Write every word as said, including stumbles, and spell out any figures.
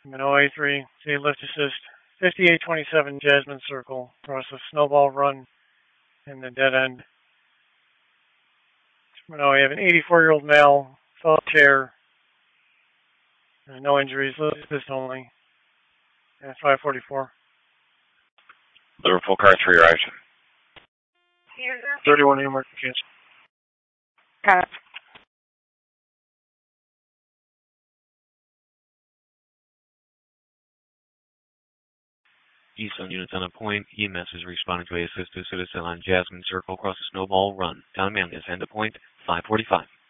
Manoa A three, see lift assist, fifty-eight twenty-seven Jasmine Circle, across the Snowball Run in the dead end. Manoa, you have an eighty-four-year-old male, fell chair, there's no injuries, lift assist only, and five forty-four. Liverpool car three, right. thirty-one American cancel. Got it. Eastern units on a point. E M S is responding to a assist to citizen on Jasmine Circle across the Snowball Run. Down Mangas, end of point, five forty-five.